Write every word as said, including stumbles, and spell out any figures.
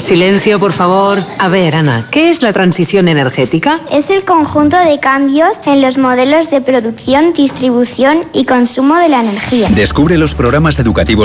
Silencio, por favor. A ver, Ana, ¿qué es la transición energética? Es el conjunto de cambios en los modelos de producción, distribución y consumo de la energía. Descubre los programas educativos